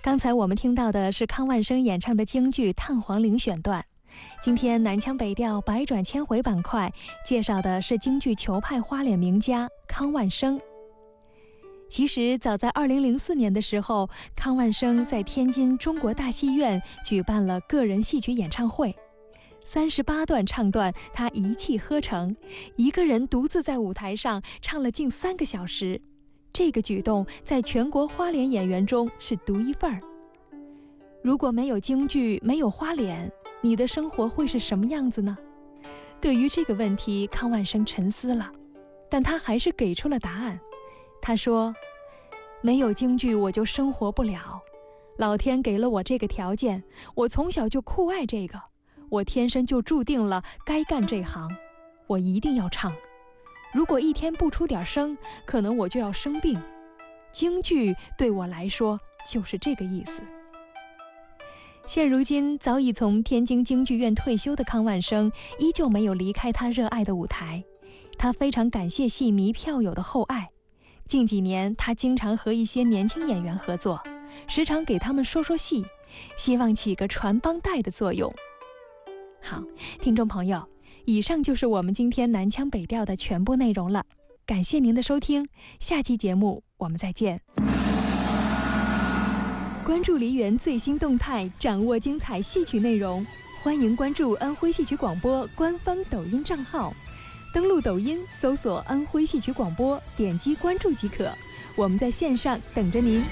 刚才我们听到的是康万生演唱的京剧《探黄岭》选段。今天南腔北调百转千回板块介绍的是京剧裘派花脸名家康万生。其实早在2004年的时候，康万生在天津中国大戏院举办了个人戏曲演唱会，38段唱段他一气呵成，一个人独自在舞台上唱了近3个小时。这个举动在全国花脸演员中是独一份儿。如果没有京剧，没有花脸，你的生活会是什么样子呢？对于这个问题，康万生沉思了，但他还是给出了答案。他说：没有京剧我就生活不了，老天给了我这个条件，我从小就酷爱这个，我天生就注定了该干这行，我一定要唱。如果一天不出点声，可能我就要生病。京剧对我来说就是这个意思。现如今早已从天津京剧院退休的康万生，依旧没有离开他热爱的舞台。他非常感谢戏迷票友的厚爱。近几年，他经常和一些年轻演员合作，时常给他们说说戏，希望起个传帮带的作用。好，听众朋友，以上就是我们今天南腔北调的全部内容了，感谢您的收听，下期节目我们再见。关注梨园最新动态，掌握精彩戏曲内容，欢迎关注安徽戏曲广播官方抖音账号，登录抖音搜索安徽戏曲广播，点击关注即可，我们在线上等着您。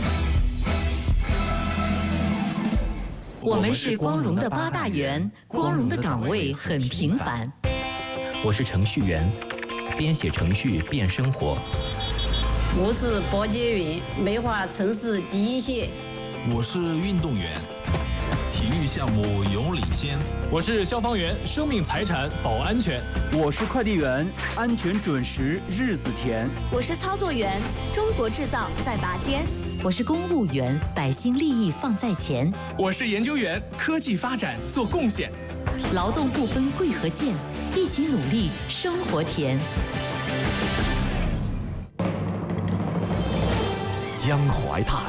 我们是光荣的8大员，光荣的岗位很平凡。 我是程序员，边写程序边生活。 我是保洁员，美化城市第一线。 我是运动员，体育项目永领先。 我是消防员，生命财产保安全。 我是快递员，安全准时日子甜。 我是操作员，中国制造在拔尖。 我是公务员，百姓利益放在前。 我是研究员，科技发展做贡献。 劳动不分贵和贱，一起努力，生活甜。 江淮大